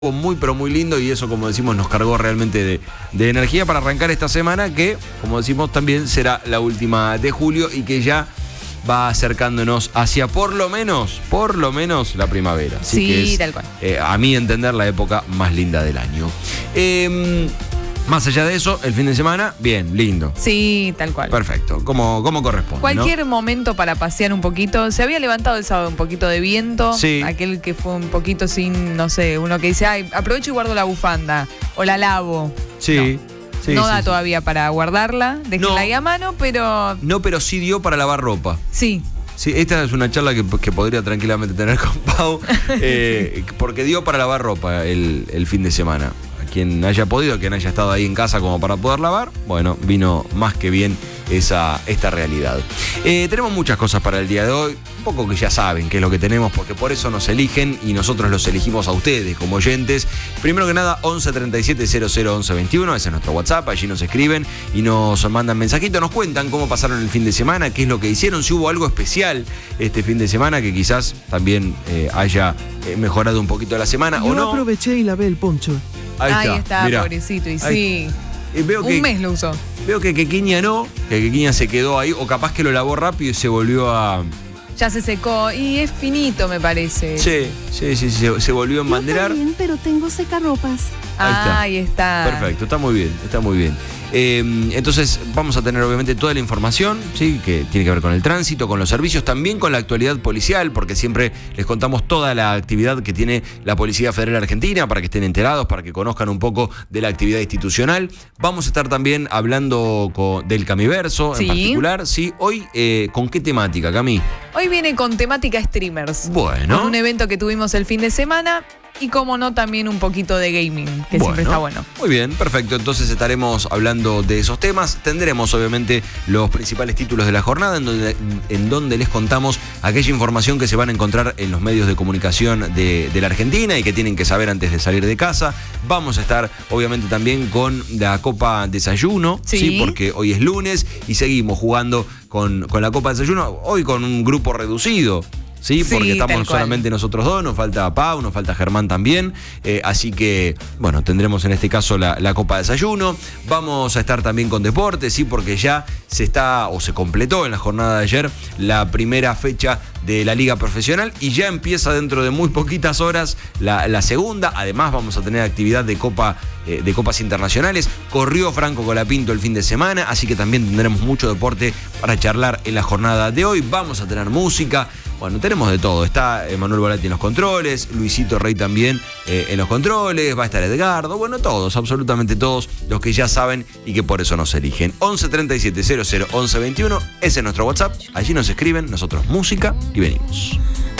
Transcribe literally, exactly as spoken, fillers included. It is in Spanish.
muy pero muy lindo y eso, como decimos, nos cargó realmente de, de energía para arrancar esta semana que, como decimos, también será la última de julio y que ya va acercándonos hacia por lo menos, por lo menos la primavera. Así sí, que es, tal cual. Eh, a mi entender, la época más linda del año. Eh, más allá de eso, el fin de semana, bien, lindo. Sí, tal cual. Perfecto, como, como corresponde. Cualquier ¿no? momento para pasear un poquito. Se había levantado el sábado un poquito de viento. Sí. Aquel que fue un poquito sin, no sé, uno que dice, ay, aprovecho y guardo la bufanda. O la lavo. Sí. No. Sí, no sí, da sí. todavía para guardarla, déjenla No. ahí a mano, pero No, pero sí dio para lavar ropa. sí. Sí, esta es una charla que, que podría tranquilamente tener con Pau, eh, porque dio para lavar ropa el, el fin de semana. A quien haya podido, a quien haya estado ahí en casa como para poder lavar, bueno, vino más que bien esa, esta realidad. Eh, tenemos muchas cosas para el día de hoy, un poco que ya saben qué es lo que tenemos, porque por eso nos eligen y nosotros los elegimos a ustedes como oyentes. Primero que nada, once treinta y siete cero cero once veintiuno, ese es nuestro WhatsApp, allí nos escriben y nos mandan mensajitos, nos cuentan cómo pasaron el fin de semana, qué es lo que hicieron, si hubo algo especial este fin de semana que quizás también eh, haya eh, mejorado un poquito la semana Yo o no. aproveché y lavé el poncho. Ahí está, Ahí está, mirá. pobrecito, y Ahí. sí. Eh, veo que, Un mes lo usó. Veo que Quequiña no, que Quequiña se quedó ahí, o capaz que lo lavó rápido y se volvió a... Ya se secó y es finito, me parece. Sí, sí, sí, sí, se, se volvió a Yo embanderar. también, pero tengo secarropas. Ahí está. Ahí está. Perfecto, está muy bien, está muy bien. Eh, entonces vamos a tener obviamente toda la información, ¿sí? Que tiene que ver con el tránsito, con los servicios, también con la actualidad policial, porque siempre les contamos toda la actividad que tiene la Policía Federal Argentina para que estén enterados, para que conozcan un poco de la actividad institucional. Vamos a estar también hablando con, del Camiverso Sí. en particular. ¿Sí? Hoy, eh, ¿con qué temática, Cami? Hoy viene con temática streamers. Bueno. Con un evento que tuvimos el fin de semana y, como no, también un poquito de gaming, que Bueno, siempre está bueno. Muy bien, perfecto. Entonces estaremos hablando de esos temas. Tendremos obviamente los principales títulos de la jornada en donde, en donde les contamos aquella información que se van a encontrar en los medios de comunicación de, de la Argentina y que tienen que saber antes de salir de casa. Vamos a estar obviamente también con la Copa Desayuno, Sí. ¿sí? Porque hoy es lunes y seguimos jugando con, con la Copa Desayuno, hoy con un grupo reducido. Sí, Sí, porque estamos tal cual. solamente nosotros dos, nos falta Pau, nos falta Germán también, eh, así que, bueno, tendremos en este caso la, la Copa de Desayuno. Vamos a estar también con deportes, sí, porque ya se está, o se completó en la jornada de ayer, la primera fecha de la Liga Profesional y ya empieza dentro de muy poquitas horas la, la segunda. Además vamos a tener actividad de Copa, eh, de Copas Internacionales. Corrió Franco Colapinto el fin de semana, así que también tendremos mucho deporte para charlar en la jornada de hoy. Vamos a tener música. Bueno, tenemos de todo. Está Manuel Volati en los controles, Luisito Rey también eh, en los controles, va a estar Edgardo, bueno, todos, absolutamente todos los que ya saben y que por eso nos eligen. once treinta y siete cero cero once veintiuno, ese es nuestro WhatsApp, allí nos escriben, nosotros música y venimos.